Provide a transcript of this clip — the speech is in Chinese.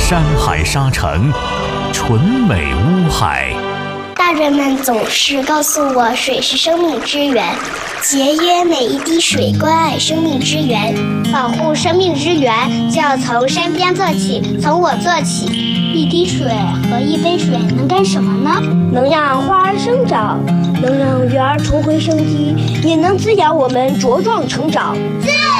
山海沙城，纯美乌海。 大人们总是告诉我，水是生命之源，节约每一滴水，关爱生命之源，保护生命之源，就要从身边做起，从我做起。一滴水和一杯水能干什么呢？ 能让花儿生长，能让鱼儿重回生机，也能滋养我们茁壮成长。 自